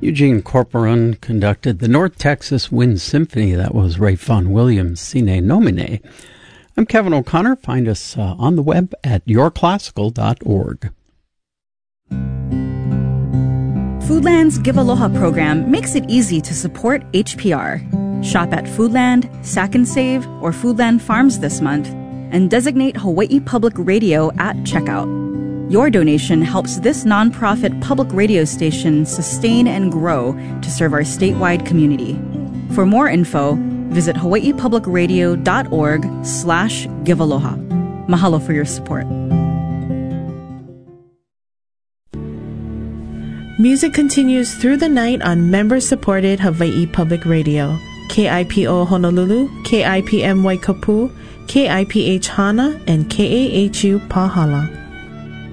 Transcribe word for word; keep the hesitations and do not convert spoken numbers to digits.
Eugene Corporon conducted the North Texas Wind Symphony. That was Ray Vaughan Williams' Sine Nomine. I'm Kevin O'Connor. Find us uh, on the web at your classical dot org. Foodland's Give Aloha program makes it easy to support H P R. Shop at Foodland, Sack and Save, or Foodland Farms this month, and designate Hawaii Public Radio at checkout. Your donation helps this nonprofit public radio station sustain and grow to serve our statewide community. For more info, visit hawaii public radio dot org slash give aloha. Mahalo for your support. Music continues through the night on member-supported Hawaii Public Radio. K I P O Honolulu, K I P M Waikapu, K I P H Hana, and K A H U Pahala.